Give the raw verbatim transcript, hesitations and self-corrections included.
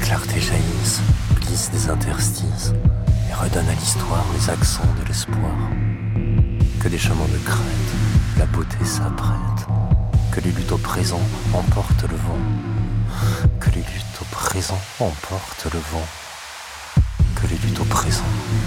clarté jaillisse, glisse des interstices et redonne à l'histoire les accents de l'espoir. Que des chemins de crête, la beauté s'apprête, que les luttes au présent emportent le vent, que les luttes au présent emportent le vent, que les luttes au présent